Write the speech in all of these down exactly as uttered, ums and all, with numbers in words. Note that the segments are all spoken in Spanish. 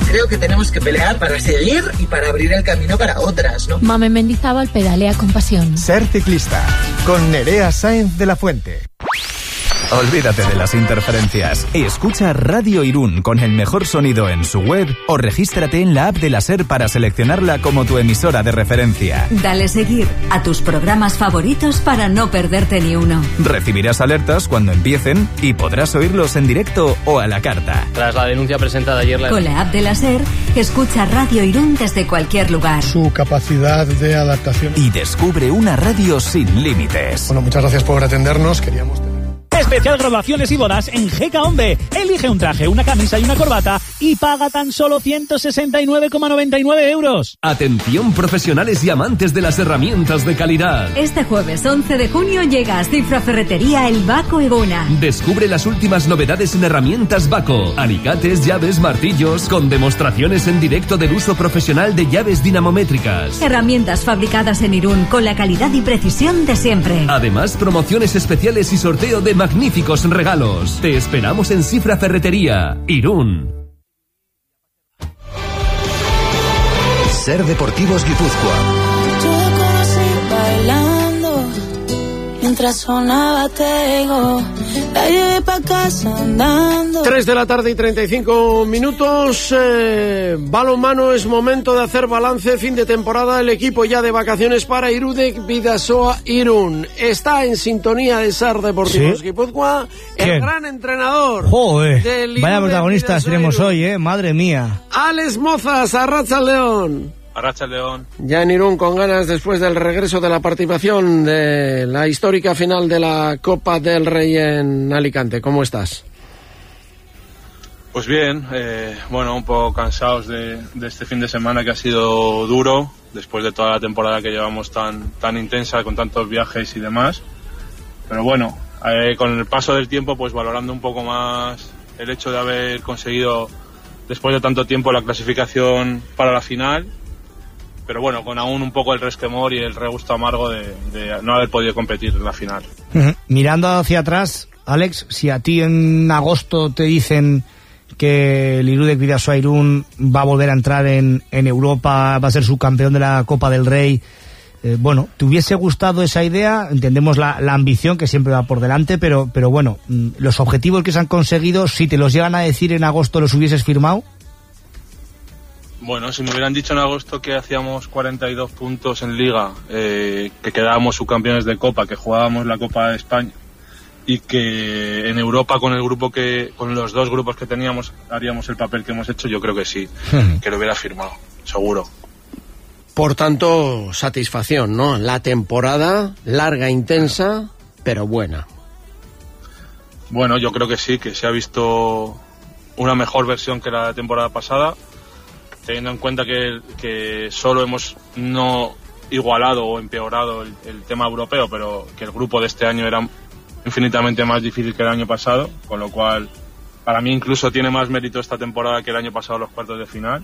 creo que tenemos que pelear para seguir y para abrir el camino para otras, ¿no? Mame Mendizábal pedalea con pasión. Ser ciclista, con Nerea Sáenz de la Fuente. Olvídate de las interferencias. Escucha Radio Irún con el mejor sonido en su web o regístrate en la app de la SER para seleccionarla como tu emisora de referencia. Dale seguir a tus programas favoritos para no perderte ni uno. Recibirás alertas cuando empiecen y podrás oírlos en directo o a la carta. Tras la denuncia presentada ayer... La... Con la app de la SER, escucha Radio Irún desde cualquier lugar. Su capacidad de adaptación. Y descubre una radio sin límites. Bueno, muchas gracias por atendernos. Queríamos... Especial graduaciones y bodas en G K Ombe. Elige un traje, una camisa y una corbata y paga tan solo ciento sesenta y nueve coma noventa y nueve euros. Atención profesionales y amantes de las herramientas de calidad. Este jueves once de junio llega a Cifra Ferretería El Baco Egona. Descubre las últimas novedades en herramientas Baco. Alicates, llaves, martillos, con demostraciones en directo del uso profesional de llaves dinamométricas. Herramientas fabricadas en Irún con la calidad y precisión de siempre. Además, promociones especiales y sorteo de magníficos regalos. Te esperamos en Cifra Ferretería, Irún. Ser Deportivos Guipúzcoa. Yo te conocí bailando, mientras sonaba Tego, la llevé pa' casa andando. tres de la tarde y treinta y cinco minutos. Eh, balonmano, es momento de hacer balance. Fin de temporada, el equipo ya de vacaciones para Irudek Bidasoa Irún. Está en sintonía de Ser Deportivos ¿Sí? Guipúzcoa, el ¿Quién? Gran entrenador. Joder, vaya protagonistas tenemos hoy, eh, madre mía. Alex Mozas, Arratsaldeon. Arratsaldeon. Ya en Irún con ganas después del regreso de la participación de la histórica final de la Copa del Rey en Alicante. ¿Cómo estás? Pues bien, eh, bueno, un poco cansados de, de este fin de semana que ha sido duro, después de toda la temporada que llevamos tan, tan intensa, con tantos viajes y demás. Pero bueno, eh, con el paso del tiempo, pues valorando un poco más el hecho de haber conseguido, después de tanto tiempo, la clasificación para la final. Pero bueno, con aún un poco el resquemor y el regusto amargo de, de no haber podido competir en la final. Uh-huh. Mirando hacia atrás, Alex, si a ti en agosto te dicen que el Irudek Bidasoa Irún va a volver a entrar en, en Europa, va a ser subcampeón de la Copa del Rey, eh, bueno, ¿te hubiese gustado esa idea? Entendemos la, la ambición que siempre va por delante, pero, pero bueno, los objetivos que se han conseguido, si te los llegan a decir en agosto, ¿los hubieses firmado? Bueno, si me hubieran dicho en agosto que hacíamos cuarenta y dos puntos en Liga, eh, que quedábamos subcampeones de Copa, que jugábamos la Copa de España y que en Europa con el grupo que, con los dos grupos que teníamos haríamos el papel que hemos hecho, yo creo que sí, que lo hubiera firmado, seguro. Por tanto, satisfacción, ¿no? La temporada larga, intensa, pero buena. Bueno, yo creo que sí, que se ha visto una mejor versión que la temporada pasada, teniendo en cuenta que, que solo hemos no igualado o empeorado el, el tema europeo, pero que el grupo de este año era infinitamente más difícil que el año pasado, con lo cual para mí incluso tiene más mérito esta temporada que el año pasado los cuartos de final.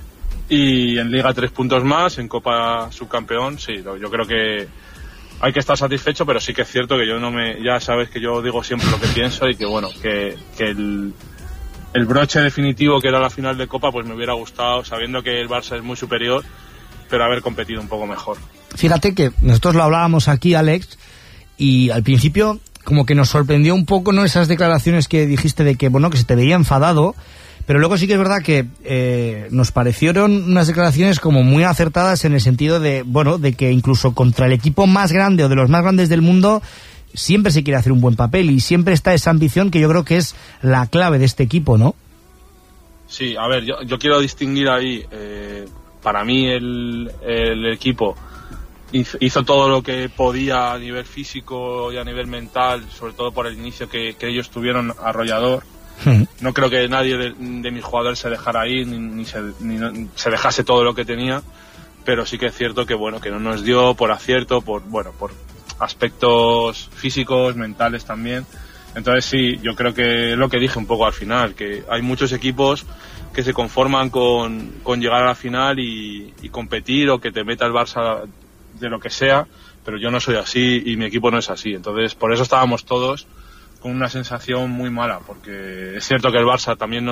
Y en Liga tres puntos más, en Copa subcampeón, sí, yo creo que hay que estar satisfecho, pero sí que es cierto que yo no me, ya sabes que yo digo siempre lo que pienso y que bueno, que, que el El broche definitivo que era la final de Copa, pues me hubiera gustado, sabiendo que el Barça es muy superior, pero haber competido un poco mejor. Fíjate que nosotros lo hablábamos aquí, Alex, y al principio como que nos sorprendió un poco, ¿no?, esas declaraciones que dijiste de que, bueno, que se te veía enfadado, pero luego sí que es verdad que eh, nos parecieron unas declaraciones como muy acertadas en el sentido de, bueno, de que incluso contra el equipo más grande o de los más grandes del mundo siempre se quiere hacer un buen papel y siempre está esa ambición que yo creo que es la clave de este equipo, ¿no? Sí, a ver, yo, yo quiero distinguir ahí, eh, para mí el, el equipo hizo, hizo todo lo que podía a nivel físico y a nivel mental, sobre todo por el inicio que, que ellos tuvieron arrollador. Hmm. No creo que nadie de, de mis jugadores se dejara ahí, ni, ni, se, ni no, se dejase todo lo que tenía, pero sí que es cierto que bueno, que no nos dio por acierto, por bueno, por aspectos físicos, mentales también. Entonces sí, yo creo que es lo que dije un poco al final, que hay muchos equipos que se conforman con, con llegar a la final y, y competir, o que te meta el Barça de lo que sea, pero yo no soy así y mi equipo no es así. Entonces por eso estábamos todos con una sensación muy mala, porque es cierto que el Barça también nos